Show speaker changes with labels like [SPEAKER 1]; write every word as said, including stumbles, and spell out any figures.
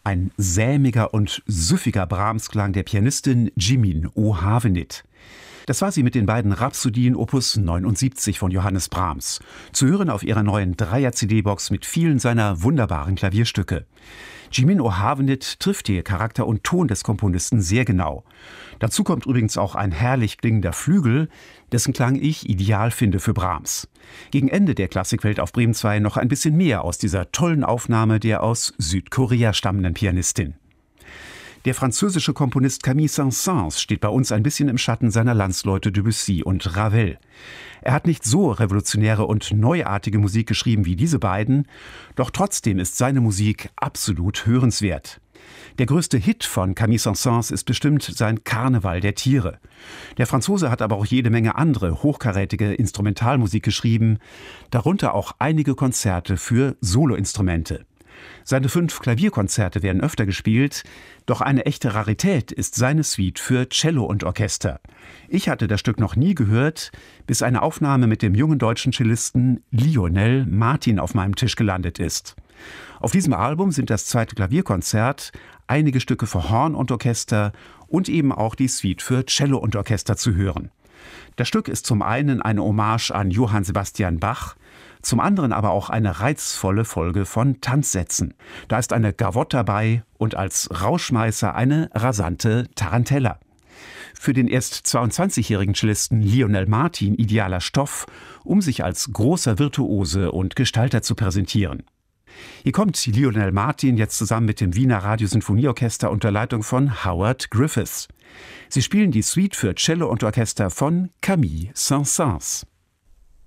[SPEAKER 1] Ein sämiger und süffiger Brahms-Klang der Pianistin Jimin O'Havenit. Das war sie mit den beiden Rhapsodien Opus neunundsiebzig von Johannes Brahms. Zu hören auf ihrer neuen Dreier-C D-Box mit vielen seiner wunderbaren Klavierstücke. Jimin O'Havenit trifft hier Charakter und Ton des Komponisten sehr genau. Dazu kommt übrigens auch ein herrlich klingender Flügel, dessen Klang ich ideal finde für Brahms. Gegen Ende der Klassikwelt auf Bremen zwei noch ein bisschen mehr aus dieser tollen Aufnahme der aus Südkorea stammenden Pianistin. Der französische Komponist Camille Saint-Saëns steht bei uns ein bisschen im Schatten seiner Landsleute Debussy und Ravel. Er hat nicht so revolutionäre und neuartige Musik geschrieben wie diese beiden, doch trotzdem ist seine Musik absolut hörenswert. Der größte Hit von Camille Saint-Saëns ist bestimmt sein Karneval der Tiere. Der Franzose hat aber auch jede Menge andere hochkarätige Instrumentalmusik geschrieben, darunter auch einige Konzerte für Soloinstrumente. Seine fünf Klavierkonzerte werden öfter gespielt, doch eine echte Rarität ist seine Suite für Cello und Orchester. Ich hatte das Stück noch nie gehört, bis eine Aufnahme mit dem jungen deutschen Cellisten Lionel Martin auf meinem Tisch gelandet ist. Auf diesem Album sind das zweite Klavierkonzert, einige Stücke für Horn und Orchester und eben auch die Suite für Cello und Orchester zu hören. Das Stück ist zum einen eine Hommage an Johann Sebastian Bach, zum anderen aber auch eine reizvolle Folge von Tanzsätzen. Da ist eine Gavotte dabei und als Rauschmeißer eine rasante Tarantella. Für den erst zweiundzwanzigjährigen Cellisten Lionel Martin idealer Stoff, um sich als großer Virtuose und Gestalter zu präsentieren. Hier kommt Lionel Martin jetzt zusammen mit dem Wiener Radiosinfonieorchester unter Leitung von Howard Griffiths. Sie spielen die Suite für Cello und Orchester von Camille Saint-Saëns.